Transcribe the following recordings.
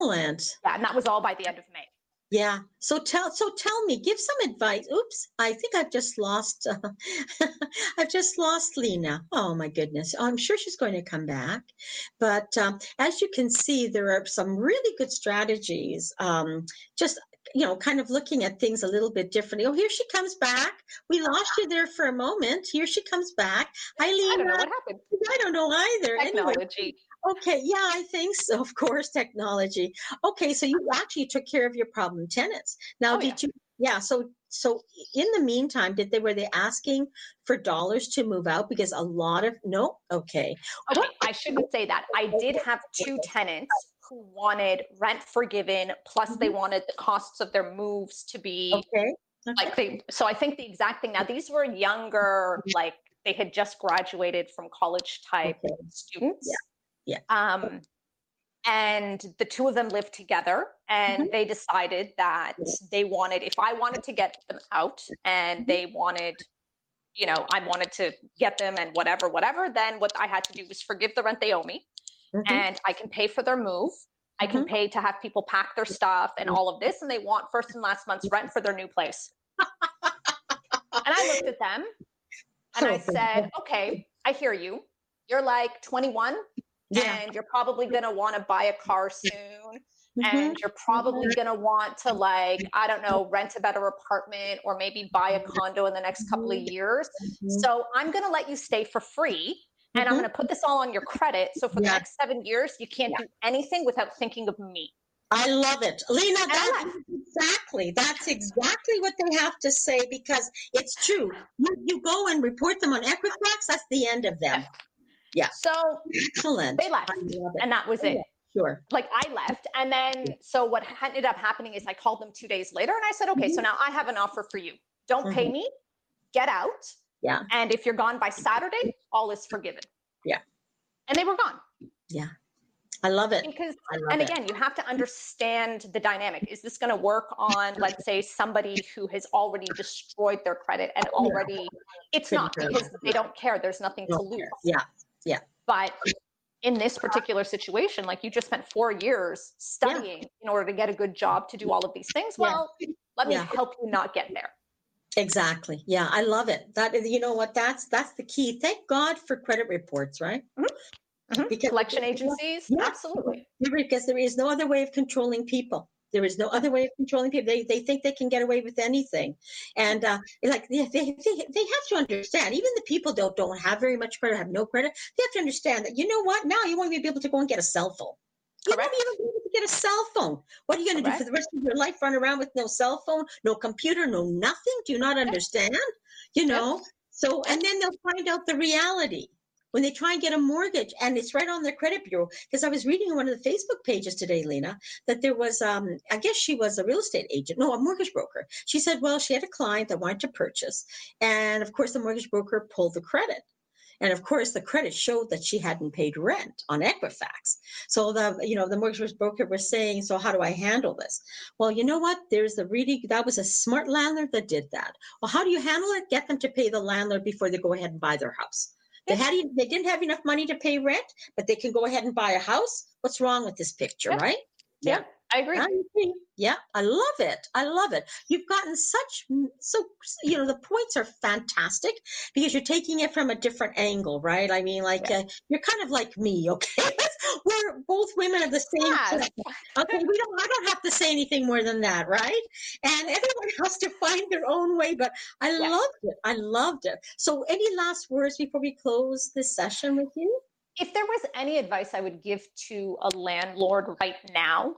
Excellent. Yeah, and that was all by the end of May. Yeah. So tell me, give some advice. Oops, I think I've just lost. I've just lost Lena. Oh my goodness. I'm sure she's going to come back, but as you can see, there are some really good strategies. Just kind of looking at things a little bit differently. Oh, here she comes back. We lost you there for a moment. Here she comes back. Hi, Lena. I don't know what happened. I don't know either. Technology. Anyway. Okay, yeah, I think so. Of course, technology. Okay, so you actually took care of your problem tenants. Now, did you? Yeah. So in the meantime, were they asking for dollars to move out? Because a lot of no. Okay. Okay, I shouldn't say that. I did have 2 tenants who wanted rent forgiven, plus they wanted the costs of their moves to be so I think the exact thing. Now, these were younger, like they had just graduated from college type students. Yeah. And the 2 of them lived together, and they decided that they wanted, if I wanted to get them out and they wanted, I wanted to get them and whatever, then what I had to do was forgive the rent they owe me, and I can pay for their move. I can pay to have people pack their stuff and all of this, and they want first and last month's rent for their new place. And I looked at them and I said, okay, I hear you. You're like 21. And you're probably going to want to buy a car soon. And you're probably going to want to, like, I don't know, rent a better apartment or maybe buy a condo in the next couple of years. So I'm going to let you stay for free. And I'm going to put this all on your credit. So for the next 7 years, you can't do anything without thinking of me. I love it. Lena, that's exactly what they have to say, because it's true. You go and report them on Equifax, that's the end of them. Yeah. So excellent. They left, and that was it. Sure. Like I left, and then so what ended up happening is I called them 2 days later, and I said, okay, so now I have an offer for you. Don't pay me, get out. Yeah. And if you're gone by Saturday, all is forgiven. Yeah. And they were gone. Yeah. I love it. Because, and again, you have to understand the dynamic. Is this going to work on, let's say, somebody who has already destroyed their credit and already, it's not, because they don't care. There's nothing to lose. Yeah. Yeah. But in this particular situation, like you just spent 4 years studying in order to get a good job to do all of these things. Well, let me help you not get there. Exactly. Yeah. I love it. That is, you know what, that's the key. Thank God for credit reports, right? Because collection agencies, absolutely. Because there is no other way of controlling people. There is no other way of controlling people. They think they can get away with anything, and they have to understand. Even the people that don't have very much credit, have no credit, they have to understand that, you know what? Now you won't be able to go and get a cell phone. You won't be able to get a cell phone. What are you going to do for the rest of your life? Run around with no cell phone, no computer, no nothing? Do you not understand? So, and then they'll find out the reality when they try and get a mortgage, and it's right on their credit bureau. Because I was reading on one of the Facebook pages today, Lena, that there was, I guess she was a real estate agent, no, a mortgage broker. She said, well, she had a client that wanted to purchase. And of course, the mortgage broker pulled the credit. And of course, the credit showed that she hadn't paid rent on Equifax. So the mortgage broker was saying, so how do I handle this? Well, you know what? That was a smart landlord that did that. Well, how do you handle it? Get them to pay the landlord before they go ahead and buy their house. They didn't have enough money to pay rent, but they can go ahead and buy a house. What's wrong with this picture, right? Yeah, I agree. Yeah, I love it. I love it. You've gotten the points are fantastic because you're taking it from a different angle, right? I mean, you're kind of like me, okay? We're both women of the same class. Okay, I don't have to say anything more than that, right? And everyone has to find their own way, but I loved it. I loved it. So any last words before we close this session with you? If there was any advice I would give to a landlord right now,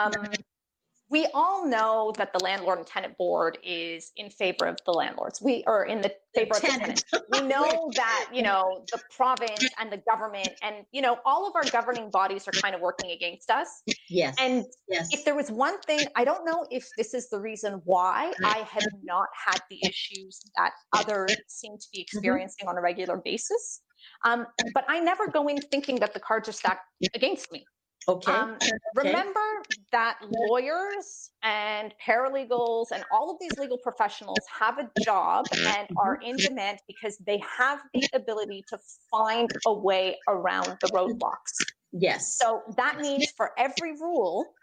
we all know that the landlord and tenant board is in favor of the landlords. We are in the favor of the tenants. We know that, the province and the government and, all of our governing bodies are kind of working against us. Yes. And if there was one thing, I don't know if this is the reason why I have not had the issues that others seem to be experiencing on a regular basis. But I never go in thinking that the cards are stacked against me. Okay. Remember that lawyers and paralegals and all of these legal professionals have a job and are in demand because they have the ability to find a way around the roadblocks. Yes. So that means for every rule,